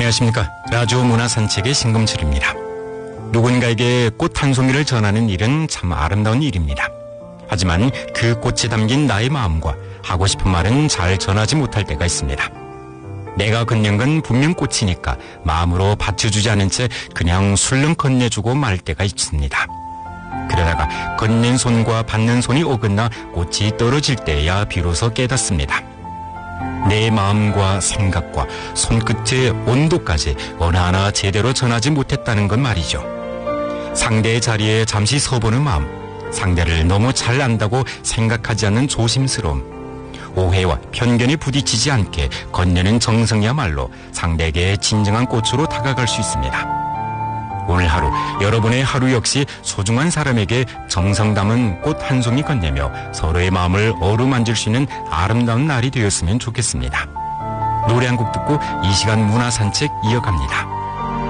안녕하십니까. 라디오 문화산책의 신금철입니다. 누군가에게 꽃 한 송이를 전하는 일은 참 아름다운 일입니다. 하지만 그 꽃에 담긴 나의 마음과 하고 싶은 말은 잘 전하지 못할 때가 있습니다. 내가 건넨 건 분명 꽃이니까 마음으로 받쳐주지 않은 채 그냥 술렁 건네주고 말 때가 있습니다. 그러다가 건넨 손과 받는 손이 어긋나 꽃이 떨어질 때야 비로소 깨닫습니다. 내 마음과 생각과 손끝의 온도까지 어느 하나 제대로 전하지 못했다는 건 말이죠. 상대의 자리에 잠시 서보는 마음, 상대를 너무 잘 안다고 생각하지 않는 조심스러움, 오해와 편견에 부딪히지 않게 건네는 정성이야말로 상대에게 진정한 꽃으로 다가갈 수 있습니다. 오늘 하루, 여러분의 하루 역시 소중한 사람에게 정성 담은 꽃 한 송이 건네며 서로의 마음을 어루만질 수 있는 아름다운 날이 되었으면 좋겠습니다. 노래 한 곡 듣고 이 시간 문화산책 이어갑니다.